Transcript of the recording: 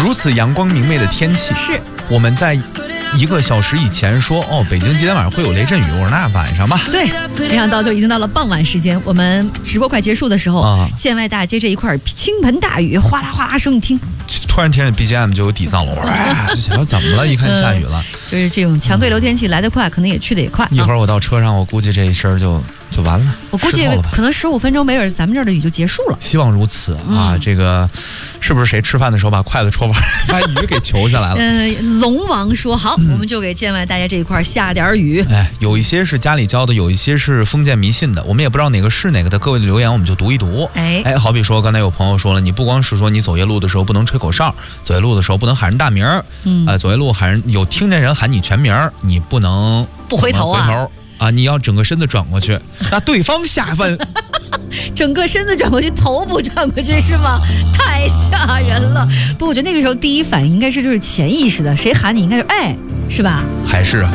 如此阳光明媚的天气， 是我们在1个小时以前说北京今天晚上会有雷阵雨，我说那晚上吧。 对，没想到就已经到了傍晚时间，我们直播快结束的时候，建外大街这一块倾盆大雨，哗啦哗啦声，你听， 突然听着 BGM 就有底藏了，我说就想说怎么了？一看下雨了， 就是这种强对流天气来得快，可能也去得也快。 一会儿我到车上，我估计这一声就完了。 我估计可能15分钟没准咱们这儿的雨就结束了。 希望如此啊！这个是不是谁吃饭的时候把筷子戳完，把雨给求下来了？ 龙王说好，我们就给建外大家这一块下点雨。 有一些是家里教的，有一些是封建迷信的，我们也不知道哪个是哪个的。各位的留言我们就读一读。好比说刚才有朋友说了，你不光是说你走夜路的时候不能吹口哨，走夜路的时候不能喊人大名走夜路喊人有听见人喊你全名，你不能不回头啊！你要整个身子转过去，那对方下问， 整个身子转过去，头不转过去是吗？太吓人了！不，我觉得那个时候第一反应应该是就是潜意识的，谁喊你应该是吧？ 还是